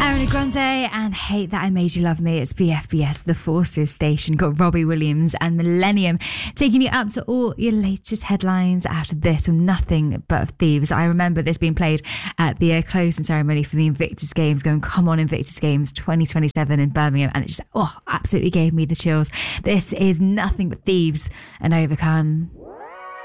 Ariana Grande and Hate That I Made You Love Me. It's BFBS, the Forces station. Got Robbie Williams and Millennium taking you up to all your latest headlines after this with Nothing But Thieves. I remember this being played at the closing ceremony for the Invictus Games, going, come on Invictus Games 2027 in Birmingham, and it just absolutely gave me the chills. This is Nothing But Thieves and Overcome.